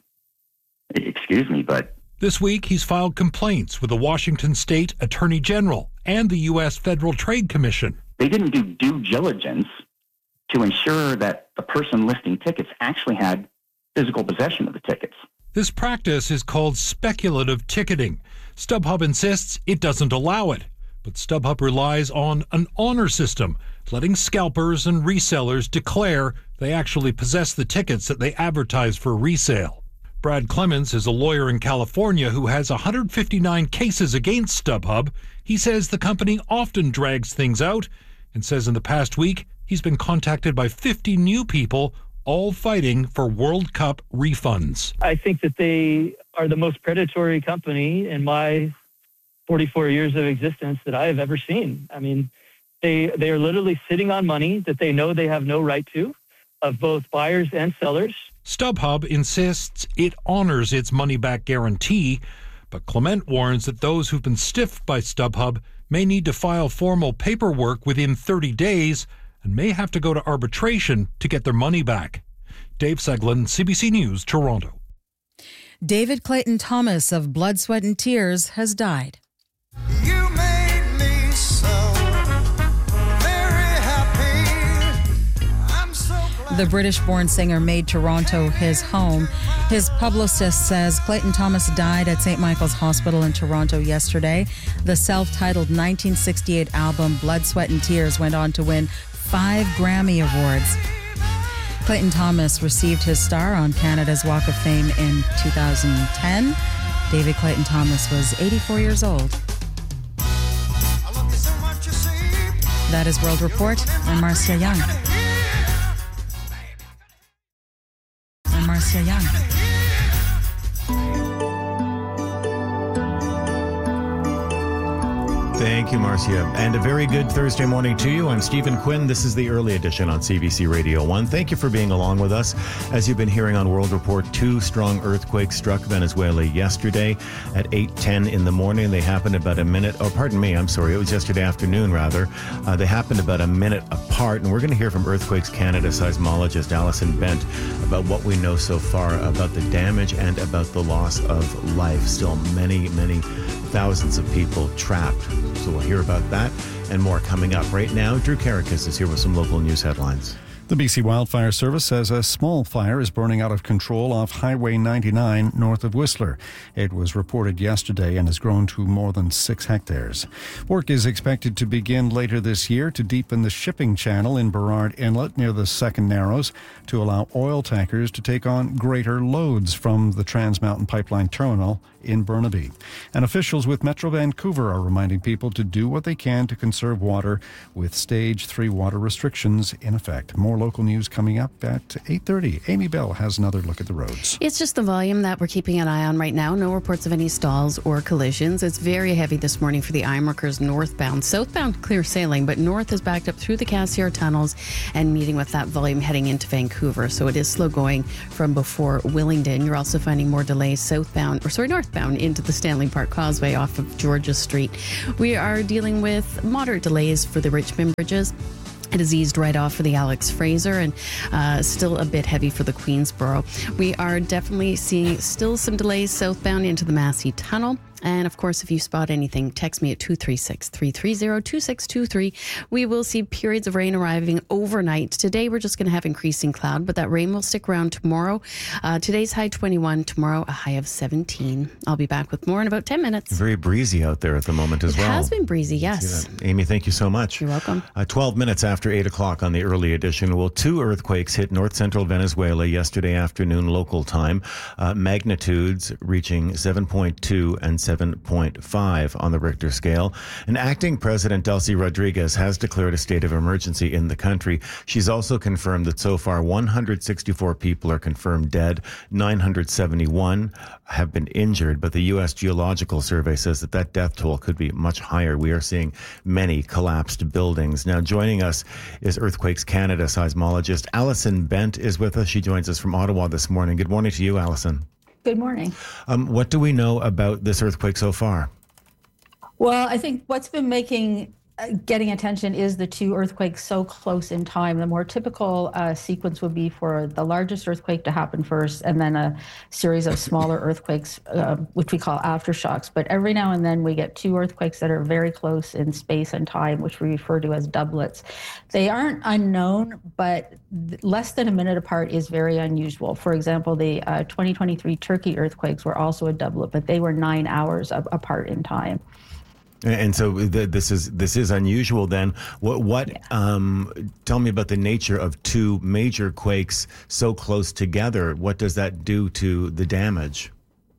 Speaker 12: Excuse me, but...
Speaker 13: This week, he's filed complaints with the Washington State Attorney General and the U S Federal Trade Commission.
Speaker 12: They didn't do due diligence to ensure that the person listing tickets actually had physical possession of the tickets.
Speaker 13: This practice is called speculative ticketing. StubHub insists it doesn't allow it, but StubHub relies on an honor system, letting scalpers and resellers declare they actually possess the tickets that they advertise for resale. Brad Clemens is a lawyer in California who has one hundred fifty-nine cases against StubHub. He says the company often drags things out and says in the past week he's been contacted by fifty new people, all fighting for World Cup refunds.
Speaker 15: I think that they are the most predatory company in my forty-four years of existence that I have ever seen. I mean, they they are literally sitting on money that they know they have no right to, of both buyers and sellers.
Speaker 13: StubHub insists it honors its money-back guarantee, but Clement warns that those who've been stiffed by StubHub may need to file formal paperwork within thirty days and may have to go to arbitration to get their money back. Dave Seglin, C B C News, Toronto.
Speaker 25: David Clayton Thomas of Blood, Sweat and Tears has died.
Speaker 16: You made me so very happy. I'm so glad.
Speaker 25: The British-born singer made Toronto his home. His publicist says Clayton Thomas died at Saint Michael's Hospital in Toronto yesterday. The self-titled nineteen sixty-eight album Blood, Sweat and Tears went on to win five Grammy Awards. Clayton Thomas received his star on Canada's Walk of Fame in two thousand ten. David Clayton Thomas was eighty-four years old. That is World Report. I'm Marcia Young. I'm Marcia Young.
Speaker 1: Thank you, Marcia. And a very good Thursday morning to you. I'm Stephen Quinn. This is the early edition on C B C Radio one. Thank you for being along with us. As you've been hearing on World Report, two strong earthquakes struck Venezuela yesterday at eight ten in the morning. They happened about a minute, oh, pardon me, I'm sorry, it was yesterday afternoon, rather. Uh, they happened about a minute apart, and we're going to hear from Earthquakes Canada seismologist Allison Bent about what we know so far about the damage and about the loss of life. Still many, many thousands of people trapped. So we'll hear about that and more coming up. Right now, Drew Karakis is here with some local news headlines.
Speaker 24: The B C Wildfire Service says a small fire is burning out of control off Highway ninety-nine north of Whistler. It was reported yesterday and has grown to more than six hectares. Work is expected to begin later this year to deepen the shipping channel in Burrard Inlet near the Second Narrows to allow oil tankers to take on greater loads from the Trans Mountain Pipeline Terminal in Burnaby. And officials with Metro Vancouver are reminding people to do what they can to conserve water with stage three water restrictions in effect. More local news coming up at eight thirty. Amy Bell has another look at the roads.
Speaker 2: It's just the volume that we're keeping an eye on right now. No reports of any stalls or collisions. It's very heavy this morning for the Ironworkers northbound. Southbound clear sailing, but north is backed up through the Cassiar tunnels and meeting with that volume heading into Vancouver. So it is slow going from before Willingdon. You're also finding more delays southbound, or sorry, northbound into the Stanley Park Causeway off of Georgia Street. We are dealing with moderate delays for the Richmond bridges. It has eased right off for the Alex Fraser and uh, still a bit heavy for the Queensboro. We are definitely seeing still some delays southbound into the Massey Tunnel. And of course, if you spot anything, text me at two three six, three three zero, two six two three. We will see periods of rain arriving overnight. Today, we're just going to have increasing cloud, but that rain will stick around tomorrow. Uh, today's high twenty-one, tomorrow a high of seventeen. I'll be back with more in about ten minutes.
Speaker 1: Very breezy out there at the moment as
Speaker 2: it
Speaker 1: well.
Speaker 2: It has been breezy, yes.
Speaker 1: Amy, thank you so much.
Speaker 2: You're welcome.
Speaker 1: Uh, twelve minutes after eight o'clock on the early edition. Well, two earthquakes hit north-central Venezuela yesterday afternoon local time. Uh, magnitudes reaching seven point two and seven point five on the Richter scale. And acting President Delcy Rodriguez has declared a state of emergency in the country. She's also confirmed that so far one hundred sixty-four people are confirmed dead, nine hundred seventy-one have been injured, but the U S Geological Survey says that that death toll could be much higher. We are seeing many collapsed buildings. Now, joining us is Earthquakes Canada seismologist Alison Bent is with us. She joins us from Ottawa this morning. Good morning to you, Alison.
Speaker 10: Good morning.
Speaker 1: Um, what do we know about this earthquake so far?
Speaker 10: Well, I think what's been making uh, getting attention is the two earthquakes so close in time. The more typical uh, sequence would be for the largest earthquake to happen first, and then a series of smaller earthquakes, uh, which we call aftershocks. But every now and then we get two earthquakes that are very close in space and time, which we refer to as doublets. They aren't unknown, but less than a minute apart is very unusual. For example, the uh, twenty twenty-three Turkey earthquakes were also a doublet, but they were nine hours a- apart in time.
Speaker 1: And so th- this is this is unusual. Then, what? What? Yeah. Um, tell me about the nature of two major quakes so close together. What does that do to the damage?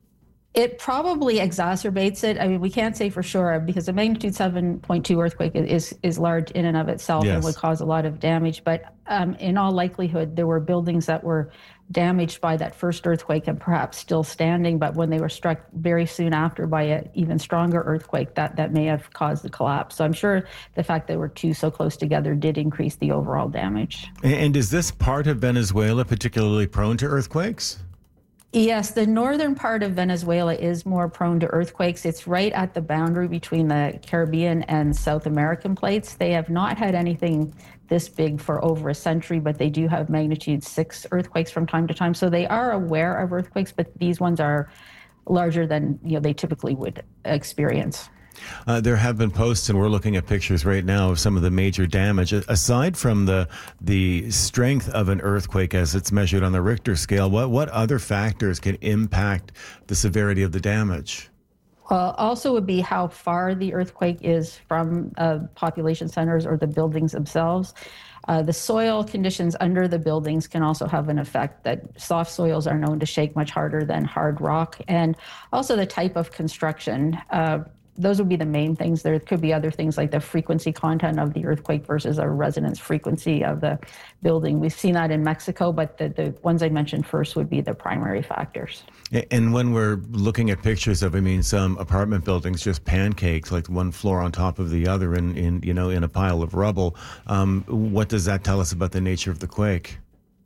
Speaker 10: It probably exacerbates it. I mean, we can't say for sure because a magnitude seven point two earthquake is is large in and of itself yes. and would cause a lot of damage. But um, in all likelihood, there were buildings that were damaged by that first earthquake and perhaps still standing, but when they were struck very soon after by an even stronger earthquake, that, that may have caused the collapse. So I'm sure the fact that they were two so close together did increase the overall damage.
Speaker 1: And is this part of Venezuela particularly prone to earthquakes?
Speaker 10: Yes, the northern part of Venezuela is more prone to earthquakes. It's right at the boundary between the Caribbean and South American plates. They have not had anything this big for over a century, but they do have magnitude six earthquakes from time to time. So they are aware of earthquakes, but these ones are larger than you know they typically would experience.
Speaker 1: Uh, there have been posts, and we're looking at pictures right now of some of the major damage. Aside from the the strength of an earthquake as it's measured on the Richter scale, what, what other factors can impact the severity of the damage?
Speaker 10: Well, also would be how far the earthquake is from uh, population centers or the buildings themselves. Uh, the soil conditions under the buildings can also have an effect. That soft soils are known to shake much harder than hard rock, and also the type of construction. Uh, Those would be the main things. There could be other things like the frequency content of the earthquake versus a resonance frequency of the building. We've seen that in Mexico, but the, the ones I mentioned first would be the primary factors.
Speaker 1: And when we're looking at pictures of, I mean, some apartment buildings just pancaked, like one floor on top of the other in, in you know, in a pile of rubble, um, what does that tell us about the nature of the quake?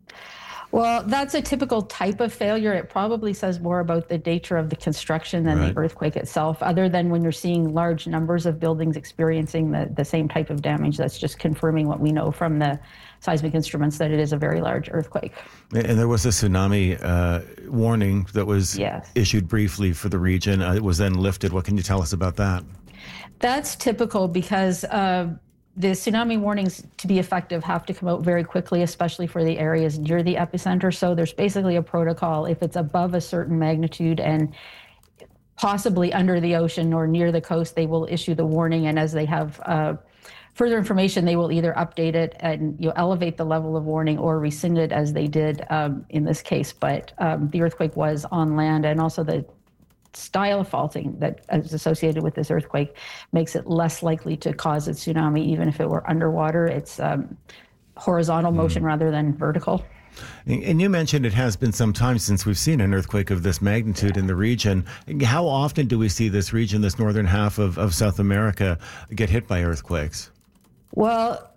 Speaker 10: Well, that's a typical type of failure. It probably says more about the nature of the construction than right. the earthquake itself, other than when you're seeing large numbers of buildings experiencing the, the same type of damage. That's just confirming what we know from the seismic instruments, that it is a very large earthquake.
Speaker 1: And there was a tsunami uh, warning that was
Speaker 10: yes.
Speaker 1: issued briefly for the region. Uh, it was then lifted. What can you tell us about that?
Speaker 10: That's typical because uh, the tsunami warnings, to be effective, have to come out very quickly, especially for the areas near the epicenter. So there's basically a protocol. If it's above a certain magnitude and possibly under the ocean or near the coast, they will issue the warning. And as they have uh, further information, they will either update it and you know, elevate the level of warning or rescind it, as they did um, in this case. But um, the earthquake was on land, and also the style of faulting that is associated with this earthquake makes it less likely to cause a tsunami, even if it were underwater. It's um, horizontal motion mm. rather than vertical.
Speaker 1: And you mentioned it has been some time since we've seen an earthquake of this magnitude yeah. in the region. How often do we see this region, this northern half of, of South America, get hit by earthquakes?
Speaker 10: Well,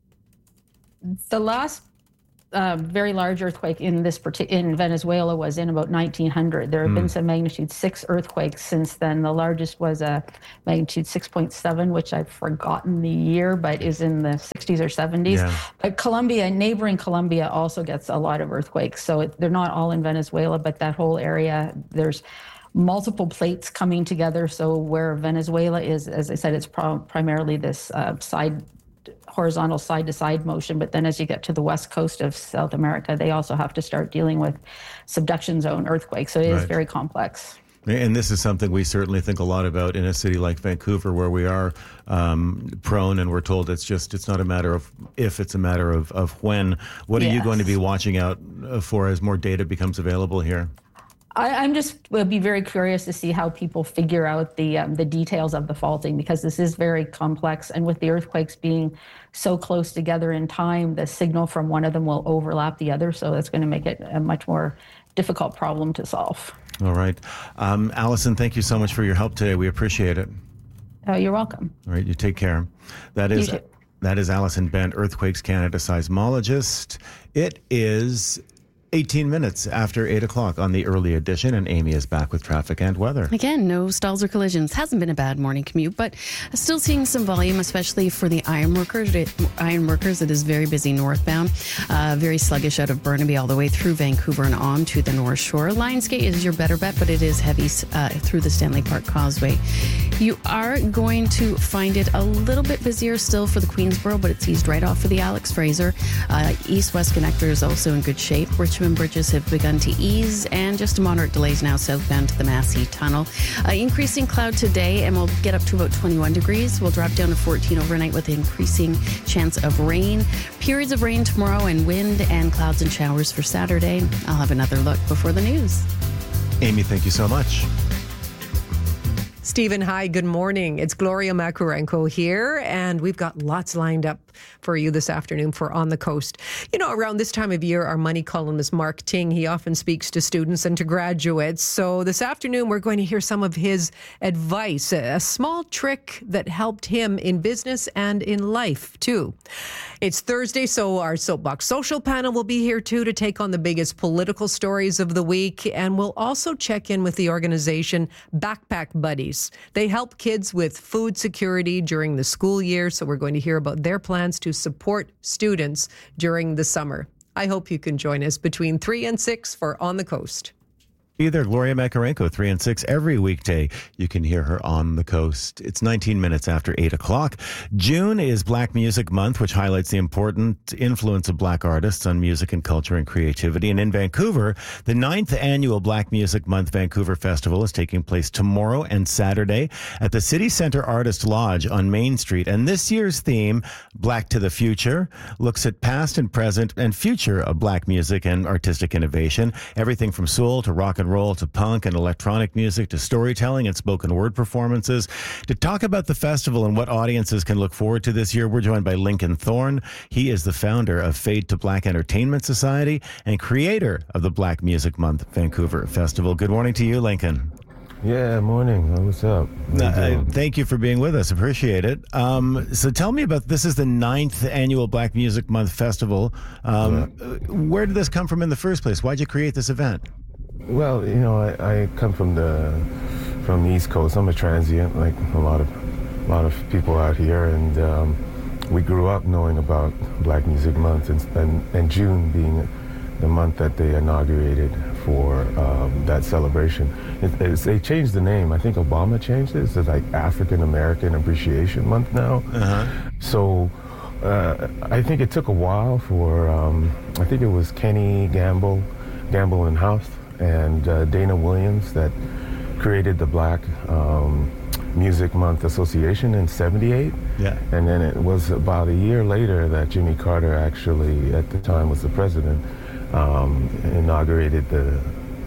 Speaker 10: the last uh, very large earthquake in this partic- in Venezuela was in about nineteen hundred. There have mm. been some magnitude six earthquakes since then. The largest was a magnitude six point seven, which I've forgotten the year, but is in the sixties or seventies. Yeah. But Colombia, neighboring Colombia, also gets a lot of earthquakes. So it, they're not all in Venezuela, but that whole area, there's multiple plates coming together. So where Venezuela is, as I said, it's pro- primarily this uh, side horizontal side-to-side motion, but then as you get to the west coast of South America, they also have to start dealing with subduction zone earthquakes. So it right. is very complex.
Speaker 1: And this is something we certainly think a lot about in a city like Vancouver, where we are um, prone, and we're told it's just, it's not a matter of if, it's a matter of, of when. What yes. are you going to be watching out for as more data becomes available here?
Speaker 10: I, I'm just will be very curious to see how people figure out the um, the details of the faulting, because this is very complex, and with the earthquakes being so close together in time, the signal from one of them will overlap the other, so that's going to make it a much more difficult problem to solve.
Speaker 1: All right. Um, Allison, thank you so much for your help today. We appreciate it.
Speaker 10: Oh, you're welcome.
Speaker 1: All right, you take care. That is that is Allison Bent, Earthquakes Canada seismologist. It is eighteen minutes after eight o'clock on the early edition, and Amy is back with traffic and weather.
Speaker 2: Again, no stalls or collisions. Hasn't been a bad morning commute, but still seeing some volume, especially for the iron workers. It, iron workers, it is very busy northbound. Uh, very sluggish out of Burnaby all the way through Vancouver and on to the North Shore. Lionsgate is your better bet, but it is heavy uh, through the Stanley Park Causeway. You are going to find it a little bit busier still for the Queensboro, but it's eased right off for the Alex Fraser. Uh, East-West connector is also in good shape. Richmond bridges have begun to ease, and just moderate delays now southbound to the Massey Tunnel. Uh, increasing cloud today, and we'll get up to about twenty-one degrees. We'll drop down to fourteen overnight with increasing chance of rain. Periods of rain tomorrow, and wind and clouds and showers for Saturday. I'll have another look before the news.
Speaker 1: Amy, thank you so much.
Speaker 14: Stephen, hi, good morning. It's Gloria Makarenko here, and we've got lots lined up for you this afternoon for On the Coast. You know, around this time of year, our money columnist Mark Ting, he often speaks to students and to graduates. So this afternoon, we're going to hear some of his advice, a small trick that helped him in business and in life, too. It's Thursday, so our Soapbox Social panel will be here, too, to take on the biggest political stories of the week. And we'll also check in with the organization Backpack Buddies. They help kids with food security during the school year, so we're going to hear about their plans to support students during the summer. I hope you can join us between three and six for On the Coast.
Speaker 1: Be there, Gloria Makarenko, three and six every weekday. You can hear her on the coast. It's nineteen minutes after eight o'clock. June is Black Music Month, which highlights the important influence of Black artists on music and culture and creativity. And in Vancouver, the ninth annual Black Music Month Vancouver Festival is taking place tomorrow and Saturday at the City Centre Artist Lodge on Main Street. And this year's theme, Black to the Future, looks at past and present and future of Black music and artistic innovation. Everything from soul to rock and roll to punk and electronic music to storytelling and spoken word performances. To talk about the festival and what audiences can look forward to this year, we're joined by Lincoln Thorne. He is the founder of Fade to Black Entertainment Society and creator of the Black Music Month Vancouver Festival. Good morning to you, Lincoln.
Speaker 17: Yeah, morning. What's up?
Speaker 1: Uh, thank you for being with us. Appreciate it. Um, so tell me about, this is the ninth annual Black Music Month Festival. Um, yeah. Where did this come from in the first place? Why'd you create this event?
Speaker 17: Well, you know, I, I come from the from the East Coast. I'm a transient, like a lot of a lot of people out here, and um, we grew up knowing about Black Music Month, and, and, and June being the month that they inaugurated for um, that celebration. It, it's, they changed the name. I think Obama changed it. It's like African American Appreciation Month now.
Speaker 1: Uh-huh.
Speaker 17: So uh, I think it took a while for um, I think it was Kenny Gamble, Gamble and House, and uh, Dana Williams that created the Black um, Music Month Association in seventy-eight.
Speaker 1: Yeah.
Speaker 17: And then it was about a year later that Jimmy Carter actually, at the time was the president, um, inaugurated the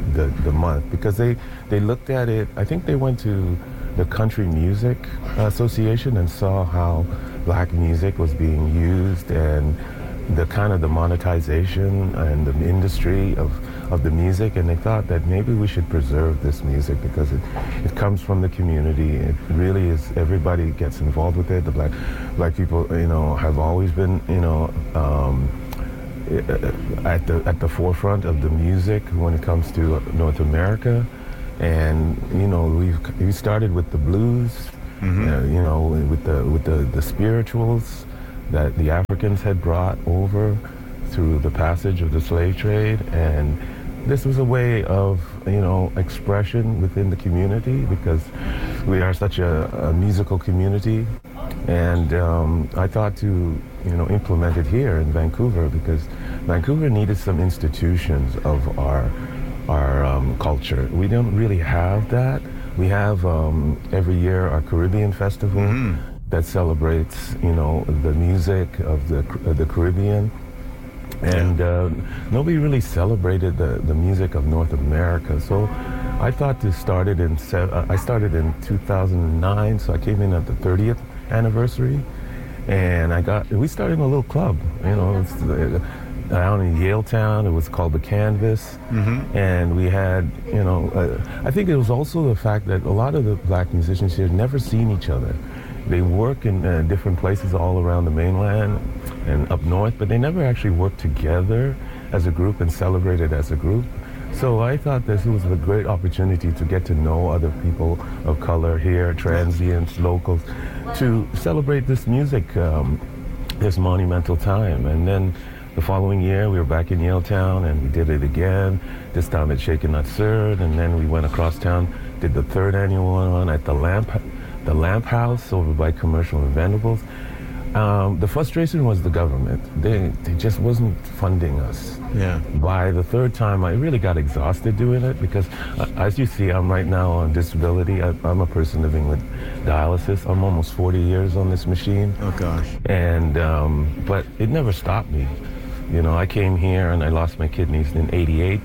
Speaker 17: the, the month because they, they looked at it. I think they went to the Country Music Association and saw how black music was being used and the kind of the monetization and the industry of, of the music, and they thought that maybe we should preserve this music because it, it comes from the community. It really is, everybody gets involved with it. The black black people, you know, have always been, you know, um, at the at the forefront of the music when it comes to North America. And you know, we've we started with the blues, mm-hmm. uh, you know, with the with the, the spirituals that the Africans had brought over through the passage of the slave trade, and this was a way of, you know, expression within the community because we are such a, a musical community. And um, I thought to, you know, implement it here in Vancouver because Vancouver needed some institutions of our our um, culture. We don't really have that. We have um, every year our Caribbean Festival mm-hmm. that celebrates, you know, the music of the of the Caribbean. And uh, nobody really celebrated the, the music of North America. So I thought to start it in, uh, I started in two thousand nine, so I came in at the thirtieth anniversary. And I got, we started in a little club, you know, it's, uh, down in Yaletown. It was called the Canvas. Mm-hmm. And we had, you know, uh, I think it was also the fact that a lot of the black musicians here had never seen each other. They work in uh, different places all around the mainland and up north, but they never actually worked together as a group and celebrated as a group. So I thought this was a great opportunity to get to know other people of color here, transients, locals, to celebrate this music, um, this monumental time. And then the following year, we were back in Yaletown, and we did it again, this time at Shaken Not Stirred, and then we went across town, did the third annual one at the Lamp the Lamp House over by Commercial and Venables. Um, the frustration was the government. They, they just wasn't funding us.
Speaker 1: Yeah.
Speaker 17: By the third time, I really got exhausted doing it because, uh, as you see, I'm right now on disability. I, I'm a person living with dialysis. I'm almost forty years on this machine.
Speaker 1: Oh, gosh.
Speaker 17: And, um, but it never stopped me. You know, I came here and I lost my kidneys in eighty-eight.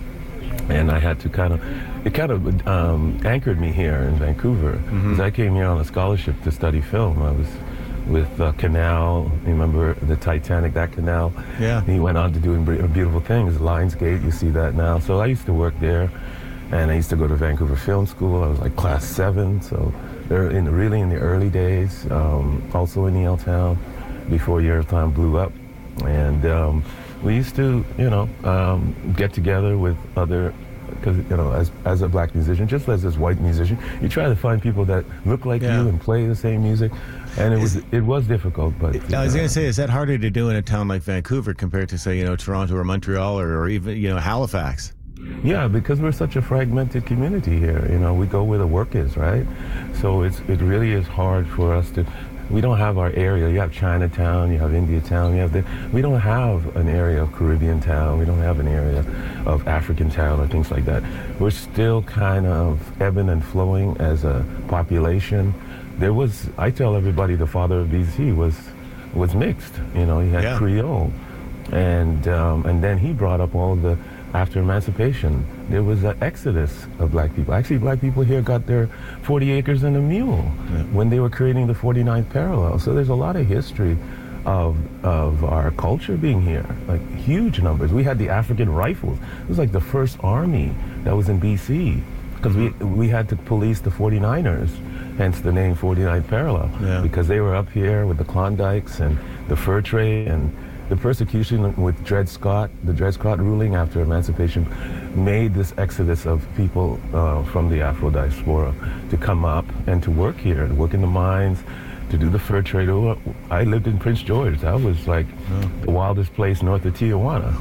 Speaker 17: And I had to kind of, it kind of um, anchored me here in Vancouver. Because mm-hmm. I came here on a scholarship to study film. I was with uh, Canal, you remember the Titanic, that Canal?
Speaker 1: Yeah.
Speaker 17: He went on to do beautiful things, Lionsgate, you see that now. So I used to work there, and I used to go to Vancouver Film School. I was like class seven, so they're in, really in the early days, um, also in Yaletown, before Yaletown blew up. And um, we used to, you know, um, get together with other, because, you know, as as a black musician, just as this white musician, you try to find people that look like
Speaker 1: yeah.
Speaker 17: you and play the same music. And it was it was difficult, but...
Speaker 1: I was going to say, is that harder to do in a town like Vancouver compared to, say, you know, Toronto or Montreal or, or even, you know, Halifax?
Speaker 17: Yeah, because we're such a fragmented community here. You know, we go where the work is, right? So it's it really is hard for us to... We don't have our area. You have Chinatown, you have Indiatown, you have the, we don't have an area of Caribbean town, we don't have an area of African town or things like that. We're still kind of ebbing and flowing as a population. There was, I tell everybody the father of B C was was mixed. You know, he had yeah. Creole. And, um, and then he brought up all the, after emancipation, there was an exodus of black people. Actually, black people here got their forty acres and a mule yeah. when they were creating the forty-ninth parallel. So there's a lot of history of of our culture being here, like huge numbers. We had the African Rifles. It was like the first army that was in B C because we we had to police the forty-niners, hence the name forty-ninth parallel, yeah. because they were up here with the Klondikes and the fur trade and the persecution with Dred Scott, the Dred Scott ruling after emancipation, made this exodus of people uh, from the Afro diaspora to come up and to work here, to work in the mines, to do the fur trade. I lived in Prince George. That was like oh. the wildest place north of Tijuana.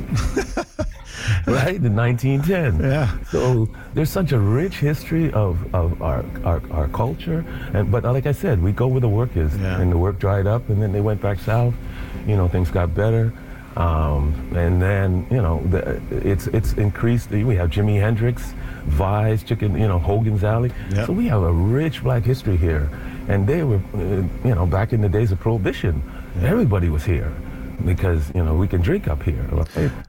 Speaker 17: Right, in nineteen ten.
Speaker 1: Yeah.
Speaker 17: So there's such a rich history of, of our, our our culture, and but like I said, we go where the work is,
Speaker 1: yeah.
Speaker 17: and the work dried up, and then they went back south. You know, things got better, um, and then you know, the, it's it's increased. We have Jimi Hendrix, Vice, Chicken, you know, Hogan's Alley. Yep. So we have a rich black history here, and they were, uh, you know, back in the days of Prohibition, yeah. everybody was here because you know we can drink up here. Right?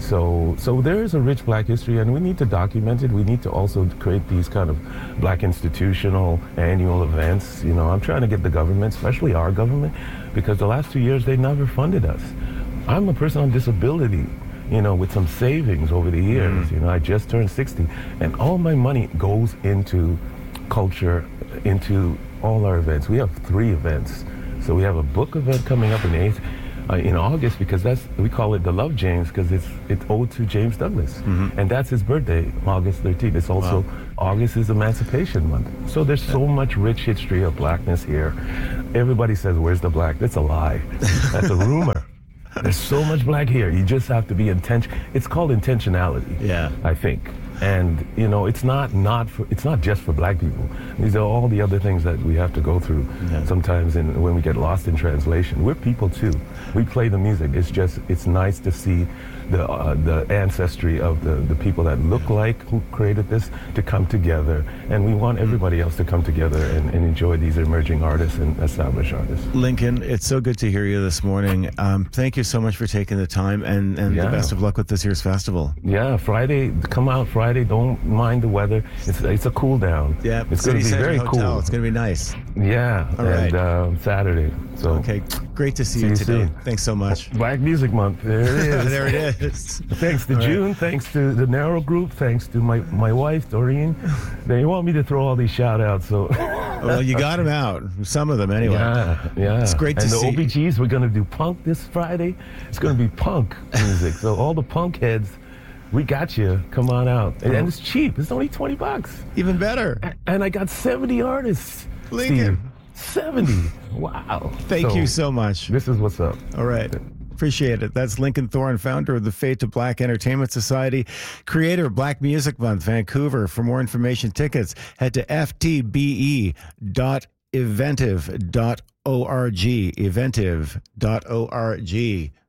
Speaker 17: So, so there is a rich black history, and we need to document it. We need to also create these kind of black institutional annual events. You know, I'm trying to get the government, especially our government, because the last two years they never funded us. I'm a person on disability, you know, with some savings over the years. Mm-hmm. You know, I just turned sixty, and all my money goes into culture, into all our events. We have three events. So we have a book event coming up in eighth. Uh, in August, because that's, we call it the Love James, because it's it's owed to James Douglas, mm-hmm. and that's his birthday, August thirteenth. It's also wow. August is Emancipation Month. So there's so much rich history of blackness here. Everybody says, "Where's the black?" That's a lie. That's a rumor. There's so much black here. You just have to be intention. It's called intentionality. Yeah, I think. And you know, it's not not for, it's not just for black people. These are all the other things that we have to go through yeah. sometimes. In, when we get lost in translation, we're people too. We play the music. It's just it's nice to see the uh, the ancestry of the the people that look like who created this to come together. And we want everybody else to come together and, and enjoy these emerging artists and established artists.
Speaker 1: Lincoln, it's so good to hear you this morning. Um, thank you so much for taking the time, and and yeah. the best of luck with this year's festival.
Speaker 17: Yeah, Friday, come out Friday. Don't mind the weather. It's it's a cool down.
Speaker 1: Yeah,
Speaker 17: it's going to be very
Speaker 1: Hotel.
Speaker 17: cool.
Speaker 1: It's going to be nice.
Speaker 17: Yeah,
Speaker 1: all
Speaker 17: and
Speaker 1: right.
Speaker 17: uh, Saturday. So
Speaker 1: okay, great to see, see you today. Soon. Thanks so much.
Speaker 17: Black Music Month. There it is.
Speaker 1: There it is.
Speaker 17: Thanks to all June. Right. Thanks to the Narrow Group. Thanks to my my wife Doreen. They want me to throw all these shout outs. So.
Speaker 1: Well, you got them out. Some of them anyway.
Speaker 17: Yeah, yeah.
Speaker 1: It's great
Speaker 17: and
Speaker 1: to see.
Speaker 17: And the O B Gs, we're going to do punk this Friday. It's going to be punk music. So all the punk heads. We got you. Come on out. And, and it's cheap. It's only twenty bucks.
Speaker 1: Even better.
Speaker 17: And I got seventy artists.
Speaker 1: Lincoln.
Speaker 17: Steve. seventy. Wow.
Speaker 1: Thank
Speaker 17: so,
Speaker 1: you so much.
Speaker 17: This is what's up.
Speaker 1: All right. Appreciate it. That's Lincoln Thorne, founder of the Fade to Black Entertainment Society, creator of Black Music Month, Vancouver. For more information, tickets, head to f t b e dot eventive dot org. eventive dot org.